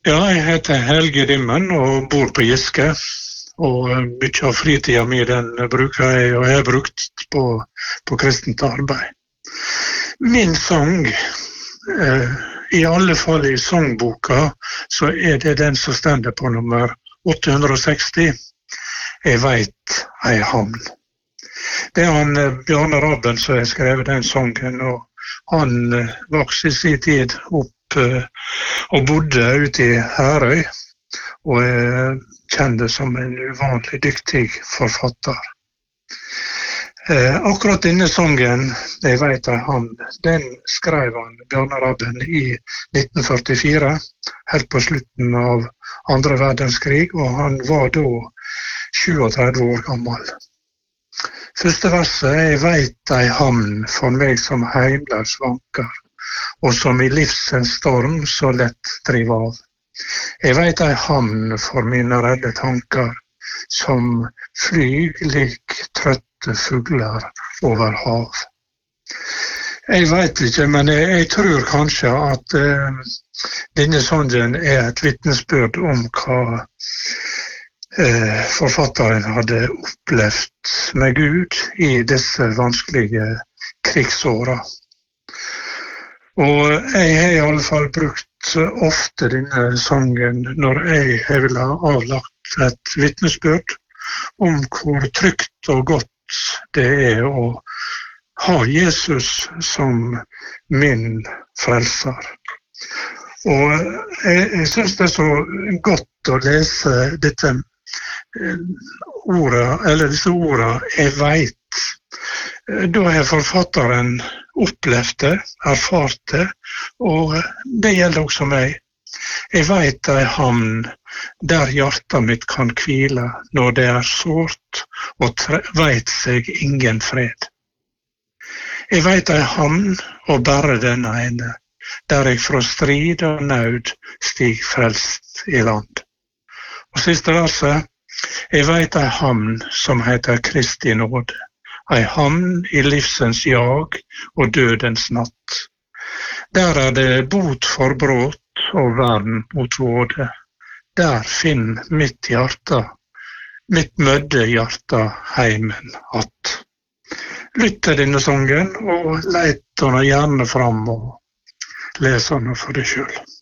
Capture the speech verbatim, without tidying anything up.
Ja, jeg heter Helge Dimmen og bor på Giske. Og eh, mye av fritida mi den bruker jeg, og jeg har brukt på, på kristent arbeid. Min sang, eh, i alle fall i sangboka, så er det den som stender på nummer åtte hundre og seksti. Jeg veit ei hamn. Det er han eh, Bjarne Rabben som har skrevet den sangen, og han eh, vokste i sin tid opp og bodde ute i Herøy, og er kjent som en uvanlig dyktig forfatter. Eh, akkurat denne sangen, jeg vet jeg han, den skrev han, Bjarne Rabben, i nitten førtifire, helt på slutten av andre verdenskrig, og han var da trettito år gammel. Første verset, jeg vet ei hamn for meg som heimløs vanker, og som i livsens storm så lett driver av. Jeg vet ei hamn for mine redde tanker, som flyg lik trøtte fugler over hav. Jeg vet ikke, men jeg, jeg tror kanskje at eh, denne sangen er et vitnesbyrd om hva eh, forfatteren hadde opplevd med Gud i disse vanskelige krigsåra. Og jeg har i alle fall brukt ofte denne sangen når jeg vil ha avlagt et vitnesbyrd om hvor trygt og godt det er å ha Jesus som min frelser. Og jeg, jeg synes det er så godt å lese dette ordet, eller disse ordene jeg vet. Da har forfatteren opplevd det, erfart det, og det gjelder også meg. Jeg vet ei hamn der hjertet mitt kan hvile når det er sårt og vet seg ingen fred. Jeg vet ei hamn og bare den ene, der jeg fra strid og nød stig frelst i land. Og siste verset, jeg vet ei hamn som heter Kristi nåde. Ei hamn i livsens jag og dødens natt. Der er det bot for bråt og vern mot våde. Der finn mitt hjerte, mitt mødde hjerte heimen att. Lytt til denne sangen, og leit den gjerne fram og les den for deg selv.